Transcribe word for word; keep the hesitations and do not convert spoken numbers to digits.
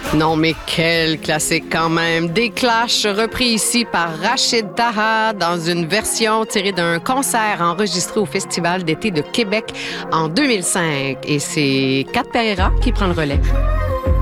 Non, mais quel classique quand même. Des Clash repris ici par Rachid Taha dans une version tirée d'un concert enregistré au Festival d'été de Québec en deux mille cinq. Et c'est Kat Pereira qui prend le relais.